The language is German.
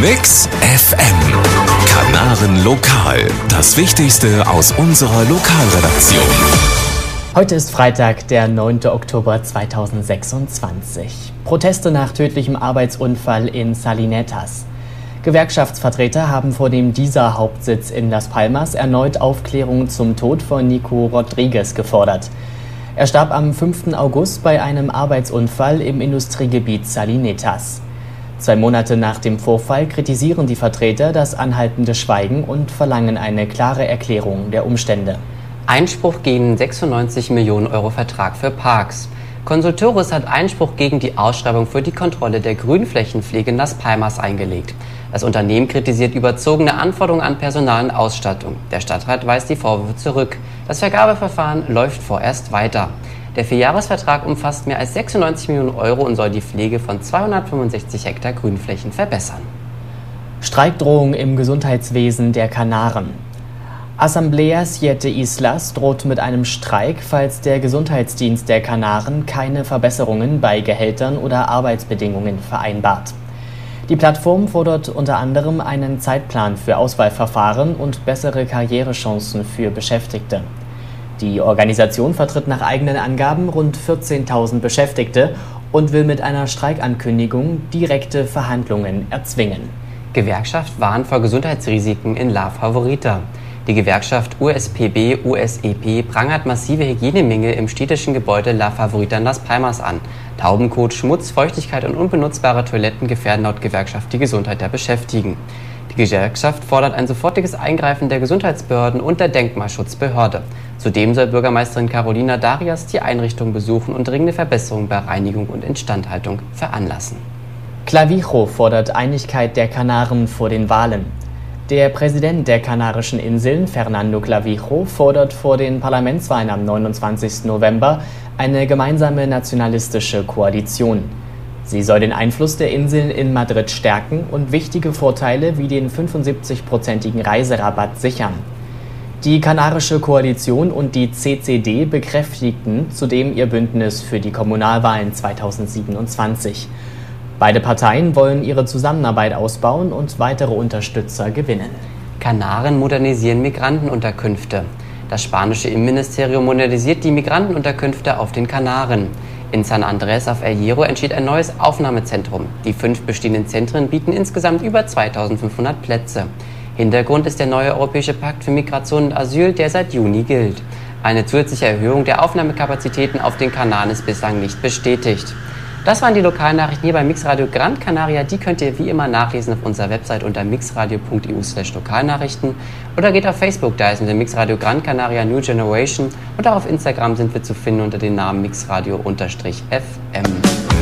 Mix FM. Kanaren Lokal. Das Wichtigste aus unserer Lokalredaktion. Heute ist Freitag, der 9. Oktober 2026. Proteste nach tödlichem Arbeitsunfall in Salinetas. Gewerkschaftsvertreter haben vor dem DISA-Hauptsitz in Las Palmas erneut Aufklärung zum Tod von Nico Rodriguez gefordert. Er starb am 5. August bei einem Arbeitsunfall im Industriegebiet Salinetas. 2 Monate nach dem Vorfall kritisieren die Vertreter das anhaltende Schweigen und verlangen eine klare Erklärung der Umstände. Einspruch gegen 96 Millionen Euro Vertrag für Parks. Consultores hat Einspruch gegen die Ausschreibung für die Kontrolle der Grünflächenpflege in Las Palmas eingelegt. Das Unternehmen kritisiert überzogene Anforderungen an Personal und Ausstattung. Der Stadtrat weist die Vorwürfe zurück. Das Vergabeverfahren läuft vorerst weiter. Der 4-Jahres-Vertrag umfasst mehr als 96 Millionen Euro und soll die Pflege von 265 Hektar Grünflächen verbessern. Streikdrohung im Gesundheitswesen der Kanaren. Asamblea Siete Islas droht mit einem Streik, falls der Gesundheitsdienst der Kanaren keine Verbesserungen bei Gehältern oder Arbeitsbedingungen vereinbart. Die Plattform fordert unter anderem einen Zeitplan für Auswahlverfahren und bessere Karrierechancen für Beschäftigte. Die Organisation vertritt nach eigenen Angaben rund 14.000 Beschäftigte und will mit einer Streikankündigung direkte Verhandlungen erzwingen. Gewerkschaft warnt vor Gesundheitsrisiken in La Favorita. Die Gewerkschaft USPB-USEP prangert massive Hygienemängel im städtischen Gebäude La Favorita in Las Palmas an. Taubenkot, Schmutz, Feuchtigkeit und unbenutzbare Toiletten gefährden laut Gewerkschaft die Gesundheit der Beschäftigten. Die Gewerkschaft fordert ein sofortiges Eingreifen der Gesundheitsbehörden und der Denkmalschutzbehörde. Zudem soll Bürgermeisterin Carolina Darias die Einrichtung besuchen und dringende Verbesserungen bei Reinigung und Instandhaltung veranlassen. Clavijo fordert Einigkeit der Kanaren vor den Wahlen. Der Präsident der Kanarischen Inseln, Fernando Clavijo, fordert vor den Parlamentswahlen am 29. November eine gemeinsame nationalistische Koalition. Sie soll den Einfluss der Inseln in Madrid stärken und wichtige Vorteile wie den 75-prozentigen Reiserabatt sichern. Die Kanarische Koalition und die CCD bekräftigten zudem ihr Bündnis für die Kommunalwahlen 2027. Beide Parteien wollen ihre Zusammenarbeit ausbauen und weitere Unterstützer gewinnen. Kanaren modernisieren Migrantenunterkünfte. Das spanische Innenministerium modernisiert die Migrantenunterkünfte auf den Kanaren. In San Andrés auf El Hierro entsteht ein neues Aufnahmezentrum. Die 5 bestehenden Zentren bieten insgesamt über 2500 Plätze. Hintergrund ist der neue Europäische Pakt für Migration und Asyl, der seit Juni gilt. Eine zusätzliche Erhöhung der Aufnahmekapazitäten auf den Kanaren ist bislang nicht bestätigt. Das waren die Lokalnachrichten hier bei Mixradio Gran Canaria. Die könnt ihr wie immer nachlesen auf unserer Website unter mixradio.eu/Lokalnachrichten oder geht auf Facebook, da ist unter Mixradio Gran Canaria New Generation, und auch auf Instagram sind wir zu finden unter dem Namen Mixradio_FM.